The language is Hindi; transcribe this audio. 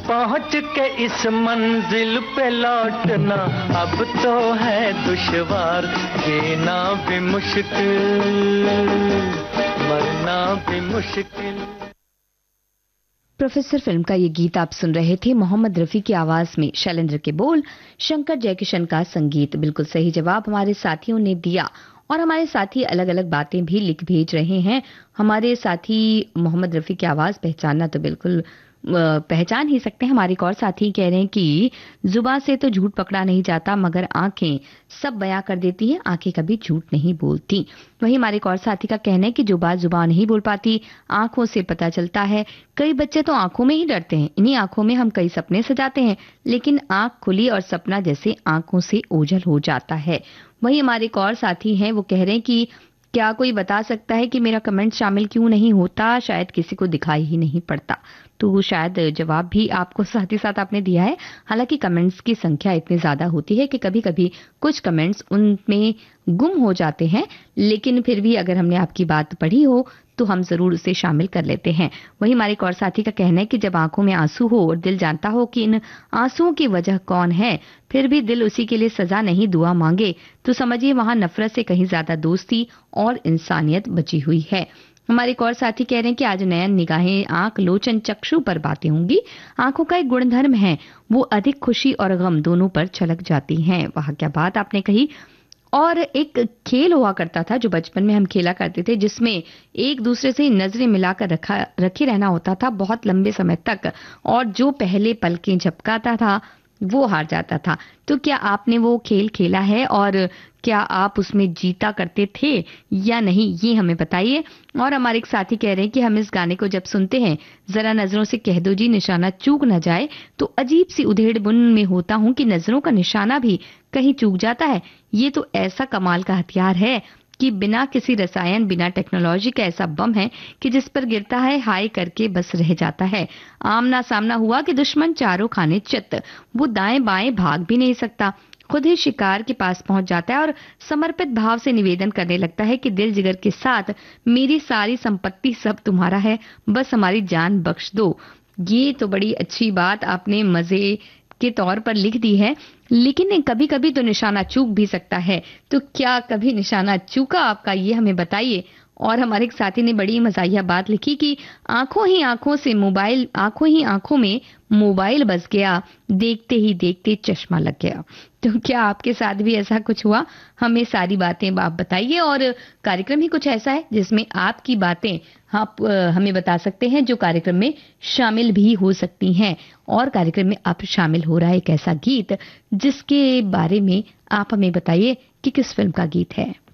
पहुंच के इस मंजिल पे लौटना अब तो है दुश्वार, जीना भी मुश्किल, मरना भी मुश्किल। प्रोफेसर फिल्म का ये गीत आप सुन रहे थे। मोहम्मद रफी की आवाज में शैलेंद्र के बोल, शंकर जयकिशन का संगीत। बिल्कुल सही जवाब हमारे साथियों ने दिया और हमारे साथी अलग अलग बातें भी लिख भेज रहे हैं। हमारे साथी मोहम्मद रफी की आवाज पहचानना तो बिल्कुल पहचान ही सकते हैं। हमारे एक और साथी कह रहे हैं कि जुबान से तो झूठ पकड़ा नहीं जाता, मगर आंखें सब बयां कर देती हैं, आंखें कभी झूठ नहीं बोलती। वही हमारे एक और साथी का कहना है कि जो बात जुबान नहीं बोल पाती, आंखों से पता चलता है। कई बच्चे तो आंखों में ही डरते हैं, इन्हीं आंखों में हम कई सपने सजाते हैं, लेकिन आंख खुली और सपना जैसे आंखों से ओझल हो जाता है। वही हमारे एक और साथी हैं, वो कह रहे हैं कि क्या कोई बता सकता है कि मेरा कमेंट शामिल क्यों नहीं होता, शायद किसी को दिखाई ही नहीं पड़ता। तो शायद जवाब भी आपको साथ ही साथ आपने दिया है। हालांकि कमेंट्स की संख्या इतनी ज्यादा होती है कि कभी कभी कुछ कमेंट्स उनमें गुम हो जाते हैं, लेकिन फिर भी अगर हमने आपकी बात पढ़ी हो तो हम जरूर उसे शामिल कर लेते हैं। वही हमारे एक और साथी का कहना है कि जब आंखों में आंसू हो और दिल जानता हो कि इन आंसुओं की वजह कौन है, फिर भी दिल उसी के लिए सजा नहीं दुआ मांगे, तो समझिए वहां नफरत से कहीं ज्यादा दोस्ती और इंसानियत बची हुई है। हमारे एक और साथी कह रहे हैं कि आज नयन निगाहें आंख लोचन चक्षु पर बातें होंगी। आंखों का एक गुणधर्म है, वो अधिक खुशी और गम दोनों पर छलक जाती हैं। वाह क्या बात आपने कही। और एक खेल हुआ करता था जो बचपन में हम खेला करते थे, जिसमें एक दूसरे से नजरें मिलाकर रखे रहना होता था बहुत लंबे समय तक, और जो पहले पलकें झपकाता था वो हार जाता था। तो क्या आपने वो खेल खेला है और क्या आप उसमें जीता करते थे या नहीं, ये हमें बताइए। और हमारे एक साथी कह रहे हैं कि हम इस गाने को जब सुनते हैं, जरा नजरों से कह दो जी निशाना चूक न जाए, तो अजीब सी उधेड़ बुन में होता हूं कि नजरों का निशाना भी कहीं चूक जाता है। ये तो ऐसा कमाल का हथियार है कि बिना किसी रसायन, बिना टेक्नोलॉजी का ऐसा बम है कि जिस पर गिरता है हाय करके बस रह जाता है। आमना सामना हुआ कि दुश्मन चारों खाने चित, वो दाएं बाएं भाग भी नहीं सकता, खुद ही शिकार के पास पहुंच जाता है और समर्पित भाव से निवेदन करने लगता है कि दिल जिगर के साथ मेरी सारी संपत्ति सब तुम्हारा है, बस हमारी जान बख्श दो। ये तो बड़ी अच्छी बात आपने मजे के तौर पर लिख दी है, लेकिन कभी कभी तो निशाना चूक भी सकता है। तो क्या कभी निशाना चूका आपका, ये हमें बताइए। और हमारे एक साथी ने बड़ी मजाहिया बात लिखी कि आंखों ही आंखों में मोबाइल बस गया, देखते ही देखते चश्मा लग गया। तो क्या आपके साथ भी ऐसा कुछ हुआ? हमें सारी बातें आप बताइए। और कार्यक्रम ही कुछ ऐसा है जिसमें आपकी बातें आप हमें बता सकते हैं, जो कार्यक्रम में शामिल भी हो सकती हैं। और कार्यक्रम में आप शामिल हो रहा है एक ऐसा गीत जिसके बारे में आप हमें बताइए कि किस फिल्म का गीत है।